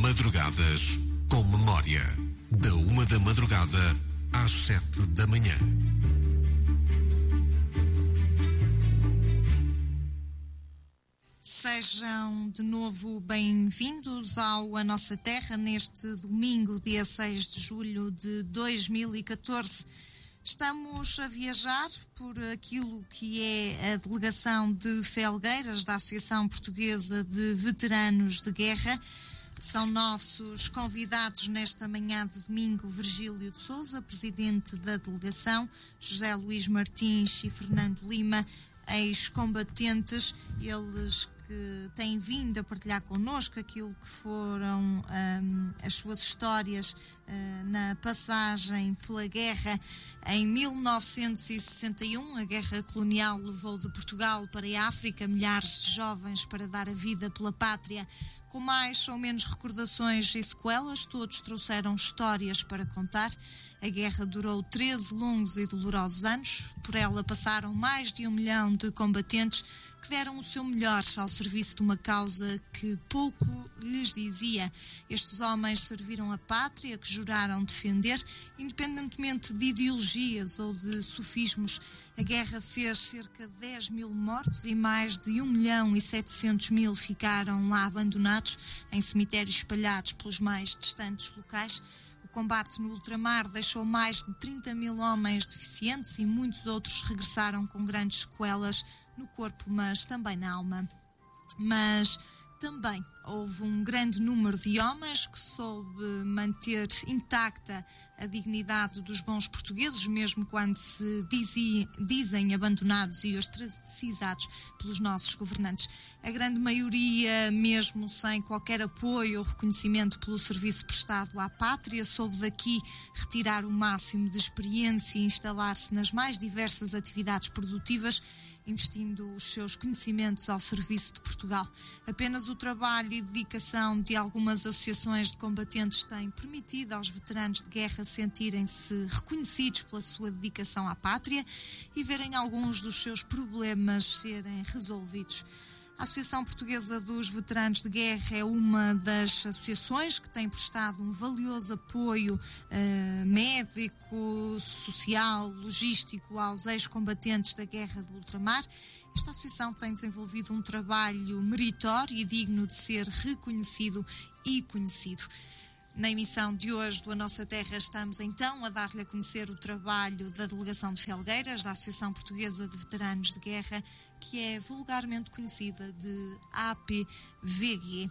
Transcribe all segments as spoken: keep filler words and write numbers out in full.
Madrugadas com Memória. Da uma da madrugada às sete da manhã. Sejam de novo bem-vindos ao A Nossa Terra neste domingo, dia seis de julho de dois mil e catorze. Estamos a viajar por aquilo que é a delegação de Felgueiras da Associação Portuguesa de Veteranos de Guerra. São nossos convidados nesta manhã de domingo Virgílio de Sousa, presidente da delegação, José Luís Martins e Fernando Lima, ex-combatentes, eles que têm vindo a partilhar connosco aquilo que foram um, as suas histórias uh, na passagem pela guerra. Em mil novecentos e sessenta e um, a guerra colonial levou de Portugal para a África milhares de jovens para dar a vida pela pátria. Com mais ou menos recordações e sequelas, todos trouxeram histórias para contar. A guerra durou treze longos e dolorosos anos. Por ela passaram mais de um milhão de combatentes que deram o seu melhor ao serviço de uma causa que pouco lhes dizia. Estes homens serviram a pátria que juraram defender, independentemente de ideologias ou de sofismos. A guerra fez cerca de dez mil mortos e mais de um milhão e setecentos mil ficaram lá abandonados em cemitérios espalhados pelos mais distantes locais. O combate no ultramar deixou mais de trinta mil homens deficientes e muitos outros regressaram com grandes sequelas no corpo, mas também na alma. Mas também houve um grande número de homens que soube manter intacta a dignidade dos bons portugueses, mesmo quando se dizia, dizem abandonados e ostracizados pelos nossos governantes. A grande maioria, mesmo sem qualquer apoio ou reconhecimento pelo serviço prestado à pátria, soube daqui retirar o máximo de experiência e instalar-se nas mais diversas atividades produtivas, investindo os seus conhecimentos ao serviço de Portugal. Apenas o trabalho e dedicação de algumas associações de combatentes têm permitido aos veteranos de guerra sentirem-se reconhecidos pela sua dedicação à pátria e verem alguns dos seus problemas serem resolvidos. A Associação Portuguesa dos Veteranos de Guerra é uma das associações que tem prestado um valioso apoio uh, médico, social, logístico aos ex-combatentes da Guerra do Ultramar. Esta associação tem desenvolvido um trabalho meritório e digno de ser reconhecido e conhecido. Na emissão de hoje do A Nossa Terra estamos então a dar-lhe a conhecer o trabalho da Delegação de Felgueiras, da Associação Portuguesa de Veteranos de Guerra, que é vulgarmente conhecida de A P V G.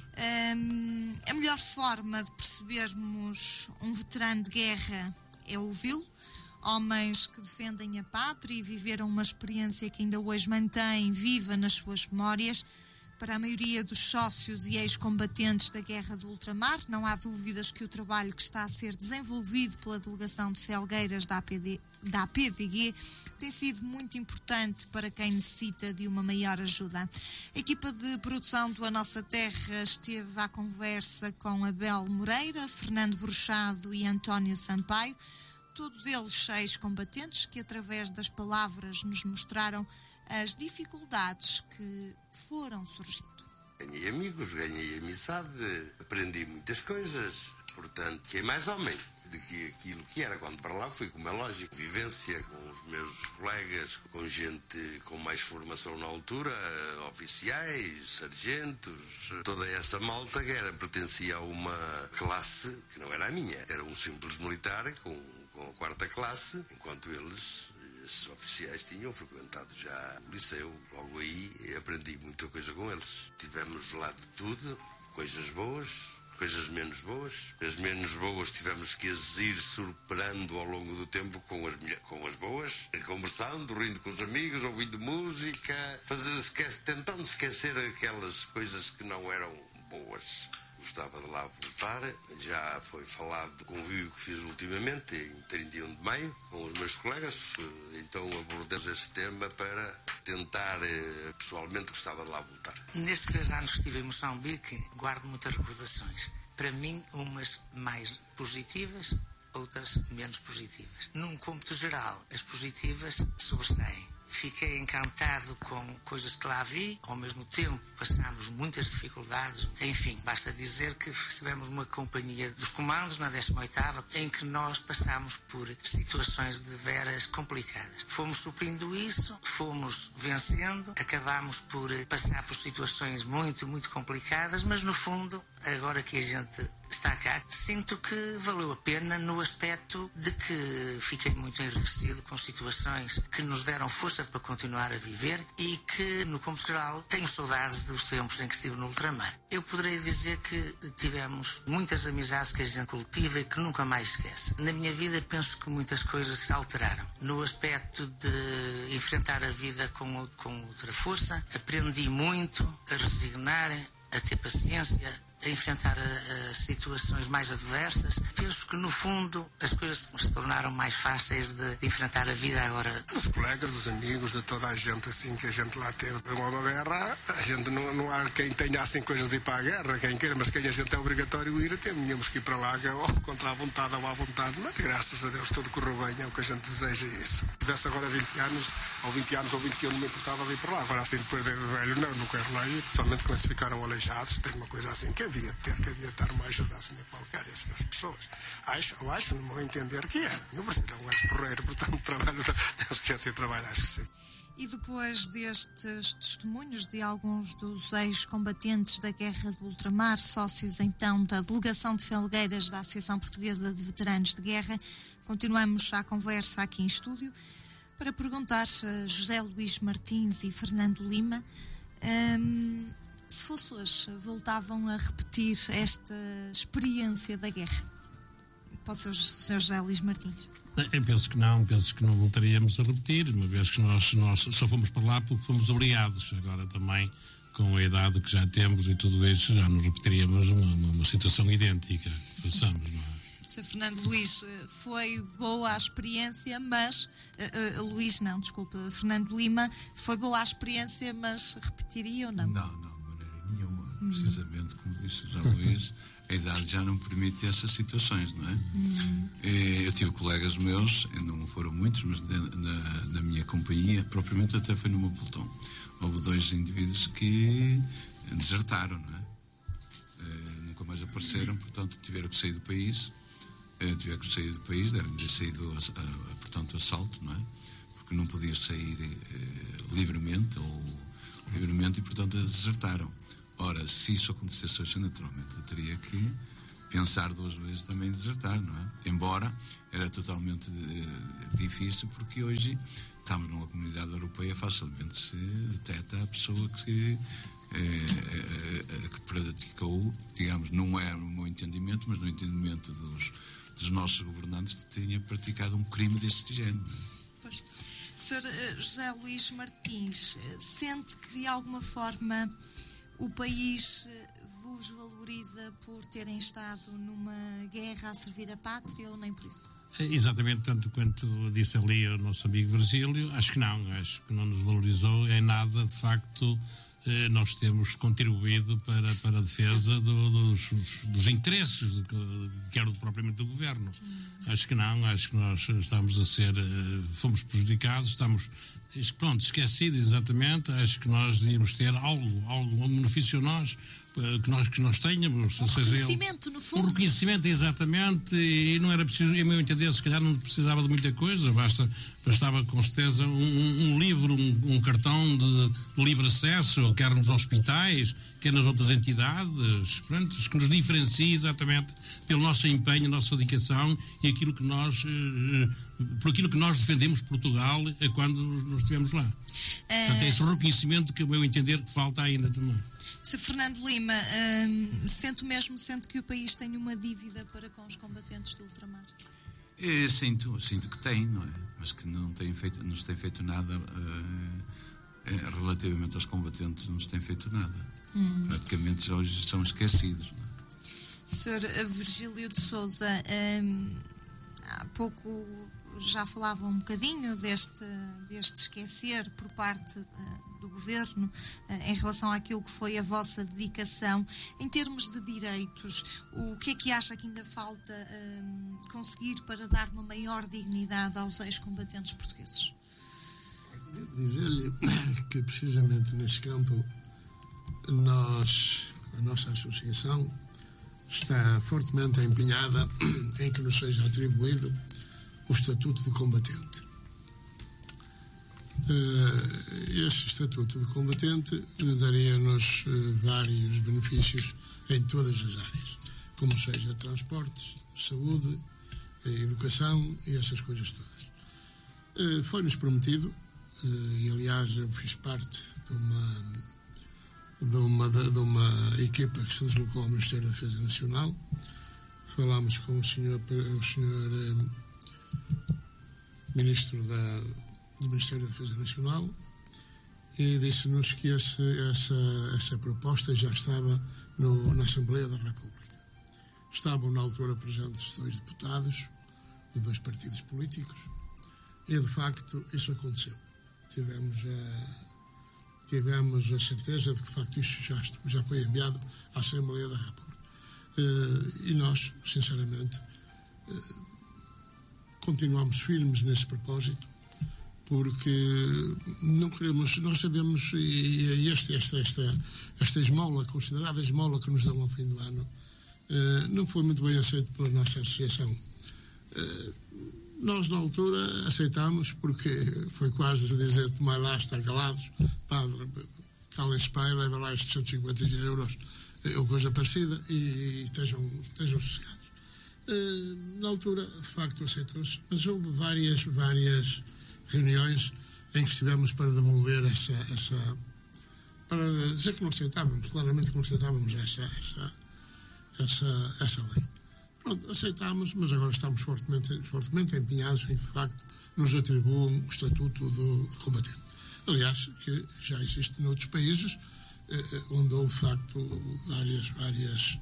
Um, a melhor forma de percebermos um veterano de guerra é ouvi-lo. Homens que defendem a pátria e viveram uma experiência que ainda hoje mantém viva nas suas memórias. Para a maioria dos sócios e ex-combatentes da Guerra do Ultramar, não há dúvidas que o trabalho que está a ser desenvolvido pela Delegação de Felgueiras da, A P D, da A P V G tem sido muito importante para quem necessita de uma maior ajuda. A equipa de produção do A Nossa Terra esteve à conversa com Abel Moreira, Fernando Bruxado e António Sampaio, todos eles ex-combatentes que através das palavras nos mostraram as dificuldades que foram surgindo. Ganhei amigos, ganhei amizade, aprendi muitas coisas, portanto, que é mais homem do que aquilo que era quando para lá fui, como é lógico, vivência com os meus colegas, com gente com mais formação na altura, oficiais, sargentos, toda essa malta que era, pertencia a uma classe que não era a minha, era um simples militar com, com a quarta classe, enquanto eles, esses oficiais, tinham frequentado já o liceu. Logo aí aprendi muita coisa com eles. Tivemos lá de tudo, coisas boas, coisas menos boas. As menos boas tivemos que as ir superando ao longo do tempo com as, com as boas, conversando, rindo com os amigos, ouvindo música, fazer, esquece, tentando esquecer aquelas coisas que não eram boas. Gostava de lá voltar, já foi falado do convívio que fiz ultimamente, em trinta e um de maio, com os meus colegas, então abordei esse tema para tentar, pessoalmente, gostava de lá voltar. Nestes três anos que estive em Moçambique, guardo muitas recordações. Para mim, umas mais positivas, outras menos positivas. Num cômputo geral, as positivas sobressaem. fiquei encantado com coisas que lá vi, ao mesmo tempo passámos muitas dificuldades, enfim, basta dizer que recebemos uma companhia dos comandos na décima oitava, em que nós passámos por situações de veras complicadas. Fomos suprindo isso, fomos vencendo, acabámos por passar por situações muito, muito complicadas, mas no fundo, agora que a gente está cá, sinto que valeu a pena no aspecto de que fiquei muito enriquecido com situações que nos deram força para continuar a viver e que, no cômputo geral, tenho saudades dos tempos em que estive no ultramar. Eu poderei dizer que tivemos muitas amizades que a gente cultiva e que nunca mais esquece. Na minha vida penso que muitas coisas se alteraram. No aspecto de enfrentar a vida com, com outra força, aprendi muito a resignar, a ter paciência, a enfrentar a, a situações mais adversas. Penso que, no fundo, as coisas se tornaram mais fáceis de, de enfrentar a vida agora. Dos colegas, dos amigos, de toda a gente assim que a gente lá teve uma guerra, a gente não, não há quem tenha assim coisas de ir para a guerra, quem queira, mas quem a gente é obrigatório ir, tínhamos que ir para lá, ou contra a vontade ou à vontade, mas graças a Deus tudo correu bem, é o que a gente deseja isso. Se tivesse agora vinte anos, ou vinte anos ou vinte e um, não me importava de ir para lá. Agora assim, depois de velho, não, não quero lá ir, principalmente quando se ficaram aleijados, tem uma coisa assim que havia de ter, que havia de dar uma ajuda assim a qualquer essas pessoas. Acho, eu acho, no meu entender, que é. O Brasil é um gajo porreiro, portanto, trabalho, não esquece de trabalho, acho que sim. E depois destes testemunhos de alguns dos ex-combatentes da Guerra do Ultramar, sócios então da Delegação de Felgueiras da Associação Portuguesa de Veteranos de Guerra, continuamos a conversa aqui em estúdio para perguntar a José Luís Martins e Fernando Lima hum, se fosse hoje, voltavam a repetir esta experiência da guerra. Para o senhor José Luís Martins. Eu penso que não, penso que não voltaríamos a repetir, uma vez que nós, nós só fomos para lá porque fomos obrigados. Agora também, com a idade que já temos e tudo isso, já não repetiríamos uma, uma, uma situação idêntica. Passamos, não é? senhor Fernando Luís, foi boa a experiência, mas... Uh, uh, Luís, não, desculpa, Fernando Lima, foi boa a experiência, mas repetiria ou não? Não, não, de maneira nenhuma. Hum. Precisamente, como disse o José Luís, a idade já não permite essas situações, não é? Hum. Eu tive colegas meus, não foram muitos, mas na, na minha companhia, propriamente até foi no meu pelotão, houve dois indivíduos que desertaram, não é? Nunca mais apareceram, portanto tiveram que sair do país, tiveram que sair do país, devem ter saído, a, a, portanto, assalto, não é? Porque não podiam sair eh, livremente, ou livremente, e portanto desertaram. Ora, se isso acontecesse hoje, naturalmente, eu teria que pensar duas vezes também em desertar, não é? Embora era totalmente eh, difícil, porque hoje estamos numa comunidade europeia, facilmente se detecta a pessoa que, eh, eh, que praticou, digamos, não é no meu entendimento, mas no entendimento dos, dos nossos governantes, que tinha praticado um crime deste género. Pois. senhor José Luís Martins, sente que de alguma forma o país vos valoriza por terem estado numa guerra a servir a pátria, ou nem por isso? Exatamente, tanto quanto disse ali o nosso amigo Virgílio, acho que não, acho que não nos valorizou em nada. De facto, nós temos contribuído para, para a defesa do, dos, dos, dos interesses, quer propriamente do governo. Hum. Acho que não, acho que nós estamos a ser, fomos prejudicados, estamos, pronto, esquecidos exatamente. Acho que nós devíamos ter algo, algo, um benefício a nós, que nós, que nós tenhamos. Um seja reconhecimento, ele, no fundo. Um reconhecimento, exatamente, e não era preciso, em meu entender, se calhar não precisava de muita coisa, basta, bastava com certeza um, um livro, um, um cartão de livre acesso, quer nos hospitais, quer nas outras entidades, pronto, que nos diferencia exatamente pelo nosso empenho, a nossa dedicação e aquilo que nós, por aquilo que nós defendemos Portugal quando nós estivemos lá. É... Portanto, é esse reconhecimento que, a meu entender, que falta ainda também. senhor Fernando Lima, hum, sente mesmo, sente que o país tem uma dívida para com os combatentes do ultramar? Eu sinto, sinto que tem, não é? Mas que não tem feito, não se tem feito nada uh, relativamente aos combatentes, não se tem feito nada. Hum. Praticamente já hoje são esquecidos, não é? senhor Virgílio de Sousa, hum, há pouco já falava um bocadinho deste, deste esquecer por parte uh, do Governo uh, em relação àquilo que foi a vossa dedicação. Em termos de direitos, o que é que acha que ainda falta uh, conseguir para dar uma maior dignidade aos ex-combatentes portugueses? Devo dizer-lhe que precisamente nesse campo nós, a nossa associação está fortemente empenhada em que nos seja atribuído o Estatuto de Combatente. Este Estatuto de Combatente daria-nos vários benefícios em todas as áreas, como seja transportes, saúde, educação e essas coisas todas. Foi-nos prometido, e aliás eu fiz parte de uma, de uma, de uma equipa que se deslocou ao Ministério da Defesa Nacional. Falámos com o senhor, o senhor Ministro da, do Ministério da Defesa Nacional e disse-nos que esse, essa, essa proposta já estava no, na Assembleia da República. Estavam na altura presentes dois deputados de dois partidos políticos e de facto isso aconteceu. Tivemos a, tivemos a certeza de que de facto isto já, já foi enviado à Assembleia da República. Uh, e nós, sinceramente, uh, continuamos firmes nesse propósito, porque não queremos, nós sabemos, e este, esta, esta, esta esmola, considerada esmola que nos dão ao fim do ano, uh, não foi muito bem aceito pela nossa associação. Uh, nós, na altura, aceitámos, porque foi quase a dizer, tomai lá, estar calados, padre, calem-se pai, leva lá estes cento e cinquenta euros, ou coisa parecida, e, e estejam, estejam sossegados. Uh, na altura, de facto, aceitou-se, mas houve várias, várias reuniões em que estivemos para devolver essa, essa para dizer que não aceitávamos, claramente que não aceitávamos essa, essa, essa, essa lei. Pronto, aceitámos, mas agora estamos fortemente, fortemente empenhados em que, de facto, nos atribuam o Estatuto do, do Combatente. Aliás, que já existe noutros países, eh, onde houve, de facto, várias, várias,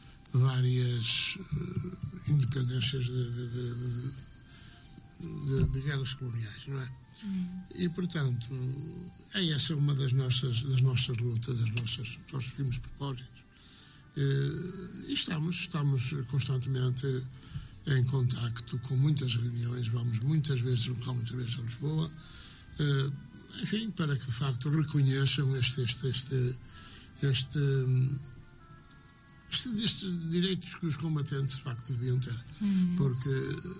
várias uh, independências de, de, de, de, de guerras coloniais, não é? Hum. E, portanto, é essa uma das nossas, das nossas lutas, das nossas, dos nossos firmes propósitos. Uh, e estamos, estamos constantemente em contacto com muitas reuniões, vamos muitas vezes, muitas vezes a Lisboa, uh, enfim, para que de facto reconheçam este, este, este, este, este, estes direitos que os combatentes de facto deviam ter. Uhum. Porque,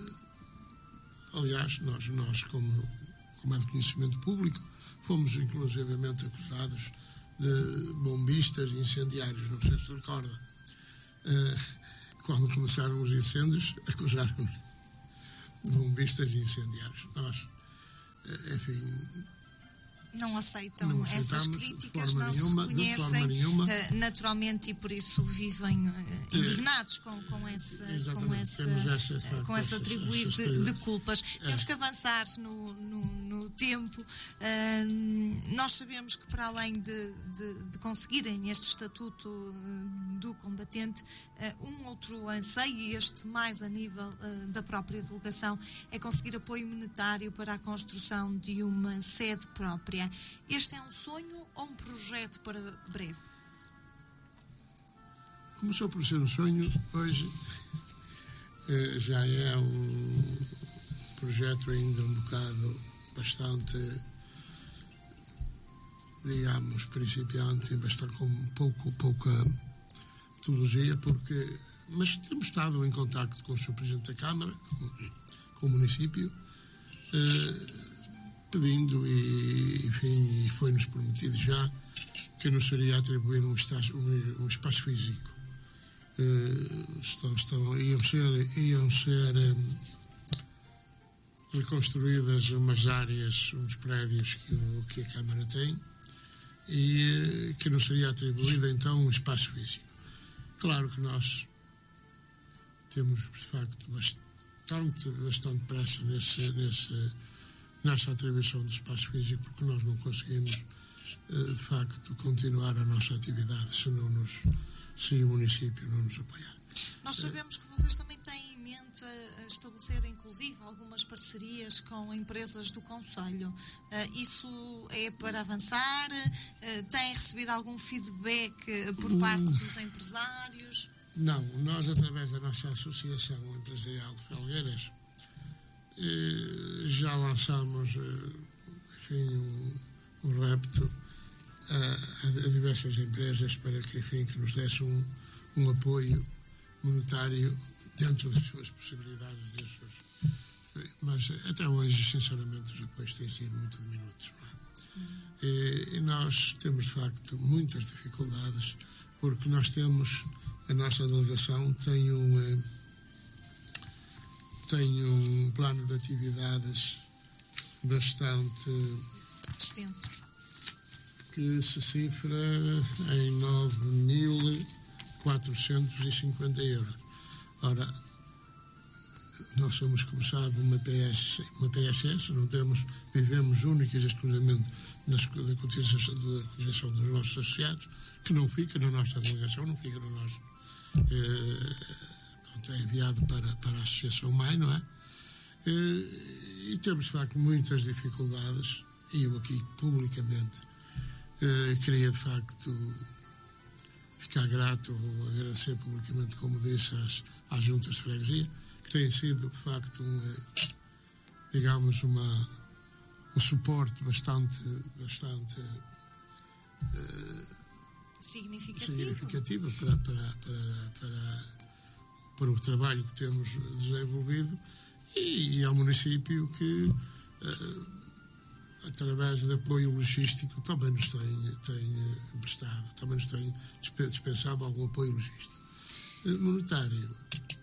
aliás, nós, nós como, como é de conhecimento público, fomos inclusivamente acusados de bombistas e incendiários, não sei se recorda. Uh, quando começaram os incêndios, acusaram-nos de bombistas e incendiários. Nós, uh, enfim... Não aceitam não essas críticas, não nenhuma, se reconhecem uh, naturalmente e por isso vivem uh, indignados é, com, com essa, com essa, essa, uh, com esse atribuir essa, essa de, de culpas. É. Temos que avançar no, no, no tempo. Uh, nós sabemos que para além de, de, de conseguirem este estatuto uh, do combatente, uh, um outro anseio, e este mais a nível uh, da própria delegação, é conseguir apoio monetário para a construção de uma sede própria. Este é um sonho ou um projeto para breve? Começou por ser um sonho, hoje eh, já é um projeto ainda um bocado bastante, digamos, principiante, bastante com pouco, pouca metodologia, porque, mas temos estado em contacto com o senhor Presidente da Câmara, com, com o município, eh, pedindo e, enfim, foi-nos prometido já que nos seria atribuído um espaço, um, um espaço físico. Uh, estão, estão, iam ser, iam ser um, reconstruídas umas áreas, uns prédios que, o, que a Câmara tem e uh, que nos seria atribuído então um espaço físico. Claro que nós temos, de facto, bastante, bastante pressa nesse... nesse nessa atribuição do espaço físico, porque nós não conseguimos, de facto, continuar a nossa atividade se, não nos, se o município não nos apoiar. Nós sabemos que vocês também têm em mente estabelecer, inclusive, algumas parcerias com empresas do concelho. Isso é para avançar? Têm recebido algum feedback por parte dos empresários? Não, nós, através da nossa Associação Empresarial de Felgueiras, já lançamos, enfim, um, um rapto a, a diversas empresas para que, enfim, que nos dessem um, um apoio monetário dentro das suas possibilidades. Das suas, mas até hoje, sinceramente, os apoios têm sido muito diminutos. Não é? Uhum. e, e nós temos, de facto, muitas dificuldades, porque nós temos, a nossa delegação tem um, tem um plano de atividades bastante extenso, que se cifra em nove mil quatrocentos e cinquenta euros. Ora, nós somos, como sabe, uma P S, uma P S S, não temos, vivemos única e exclusivamente das, da cotização, da cotização dos nossos associados, que não fica na nossa delegação, não fica no nosso. Eh, pronto, é enviado para, para a Associação M A I, não é? Eh, e temos, de facto, muitas dificuldades, e eu aqui, publicamente, eh, queria, de facto, ficar grato ou agradecer publicamente, como disse, às, às juntas de freguesia, que têm sido, de facto, um, digamos, uma, um suporte bastante, bastante uh, significativo, significativo para, para, para, para, para o trabalho que temos desenvolvido, e, e ao município que, uh, através de apoio logístico, também nos tem, tem emprestado, também nos tem dispensado algum apoio logístico. Monetário,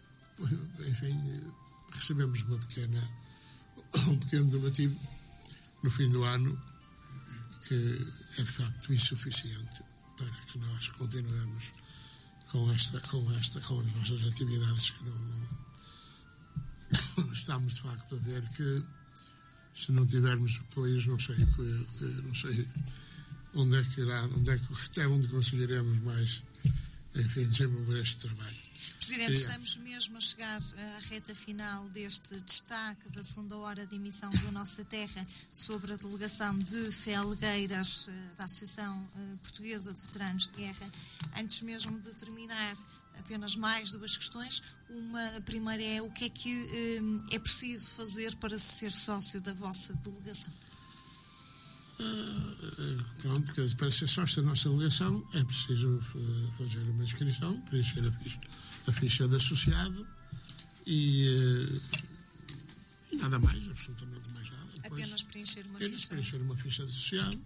enfim, recebemos uma pequena, um pequeno donativo no fim do ano, que é de facto insuficiente para que nós continuemos com esta, com esta, com as nossas atividades, que não, não estamos de facto a ver que, se não tivermos apoios, não sei, não sei onde é que irá, onde é que, até onde conseguiremos mais, enfim, desenvolver este trabalho. Presidente, estamos mesmo a chegar à reta final deste destaque da segunda hora de emissão do Nossa Terra sobre a delegação de Felgueiras da Associação Portuguesa de Veteranos de Guerra. Antes mesmo de terminar, apenas mais duas questões. Uma primeira é: o que é que eh, é preciso fazer para ser sócio da vossa delegação? Uh, pronto, para ser sócio da nossa delegação é preciso uh, fazer uma inscrição, preencher a ficha, a ficha de associado e, uh, e nada mais, absolutamente mais nada. Depois, apenas preencher uma apenas ficha. preencher uma ficha de associado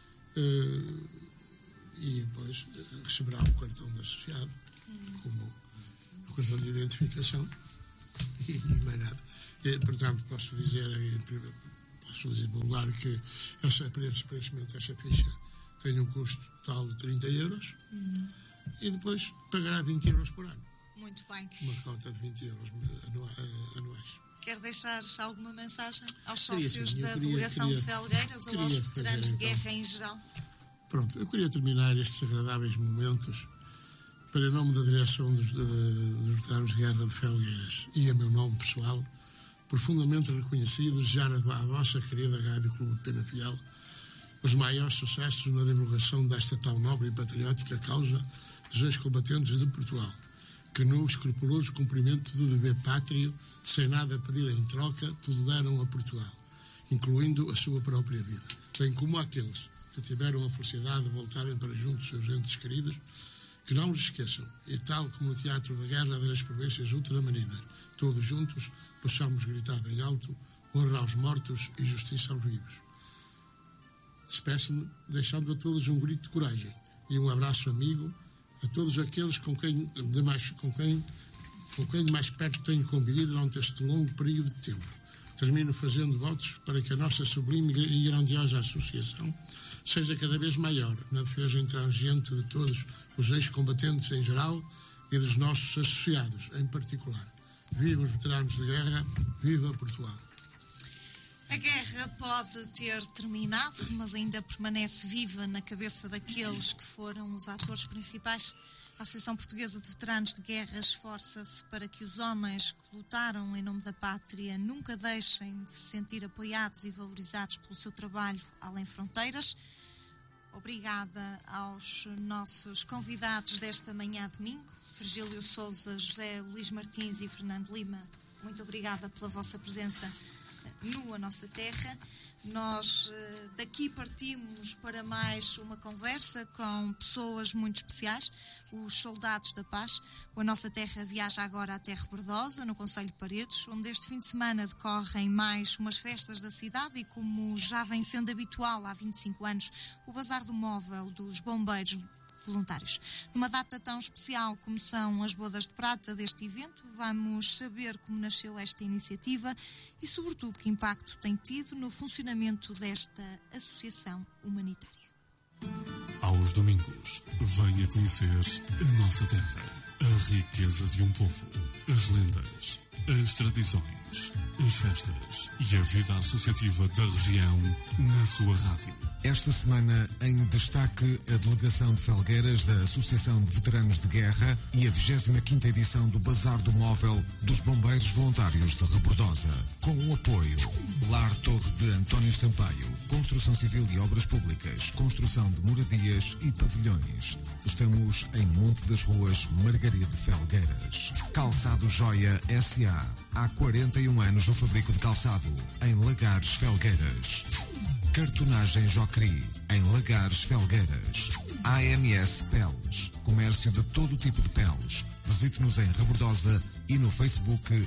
uh, e depois uh, receberá o cartão de associado hum. como o cartão de identificação e, e mais nada. E, portanto, posso dizer em primeiro, posso divulgar que essa preenchimento dessa ficha tem um custo total de trinta euros hum. e depois pagará vinte euros por ano. Muito bem. Uma cota de vinte euros anuais. Quer deixar alguma mensagem aos sócios sim, da queria, delegação queria, de Felgueiras ou aos veteranos fazer, de guerra então, em geral? Pronto, eu queria terminar estes agradáveis momentos para, em nome da direção dos, de, dos veteranos de guerra de Felgueiras e a meu nome pessoal, profundamente reconhecido, desejar à vossa querida Rádio Clube de Penafiel os maiores sucessos na divulgação desta tão nobre e patriótica causa dos ex-combatentes de Portugal, que no escrupuloso cumprimento do dever pátrio, sem nada a pedir em troca, tudo deram a Portugal, incluindo a sua própria vida, bem como aqueles que tiveram a felicidade de voltarem para junto dos seus entes queridos, que não os esqueçam, e tal como no teatro da guerra das províncias ultramarinas, todos juntos possamos gritar bem alto: honra aos mortos e justiça aos vivos. Despeço-me deixando a todos um grito de coragem e um abraço amigo a todos aqueles com quem de mais, com quem, com quem de mais perto tenho convivido durante este longo período de tempo. Termino fazendo votos para que a nossa sublime e grandiosa associação seja cada vez maior na defesa intransigente de todos os ex-combatentes em geral e dos nossos associados em particular. Viva os veteranos de guerra, viva Portugal! A guerra pode ter terminado, mas ainda permanece viva na cabeça daqueles que foram os atores principais. A Associação Portuguesa de Veteranos de Guerra esforça-se para que os homens que lutaram em nome da pátria nunca deixem de se sentir apoiados e valorizados pelo seu trabalho além fronteiras. Obrigada aos nossos convidados desta manhã de domingo, Virgílio Sousa, José Luís Martins e Fernando Lima. Muito obrigada pela vossa presença no A Nossa Terra. Nós daqui partimos para mais uma conversa com pessoas muito especiais, os Soldados da Paz. A Nossa Terra viaja agora à Terra Rebordosa, no concelho de Paredes, onde este fim de semana decorrem mais umas festas da cidade e, como já vem sendo habitual há vinte e cinco anos, o Bazar do Móvel dos Bombeiros Voluntários. Numa data tão especial como são as bodas de prata deste evento, vamos saber como nasceu esta iniciativa e, sobretudo, que impacto tem tido no funcionamento desta associação humanitária. Aos domingos, venha conhecer a nossa terra, a riqueza de um povo, as lendas, as tradições, as festas e a vida associativa da região na sua rádio. Esta semana, em destaque, a delegação de Felgueiras da Associação de Veteranos de Guerra e a vigésima quinta edição do Bazar do Móvel dos Bombeiros Voluntários de Rebordosa. Com o apoio Lar Torre de António Sampaio, Construção Civil e Obras Públicas, Construção de Moradias e Pavilhões. Estamos em Monte das Ruas, Margaride Felgueiras. Calçado Joia S A Há quarenta e um anos o fabrico de calçado em Lagares Felgueiras. Cartonagem Jocri, em Lagares Felgueiras. A M S Peles, comércio de todo tipo de peles. Visite-nos em Rebordosa e no Facebook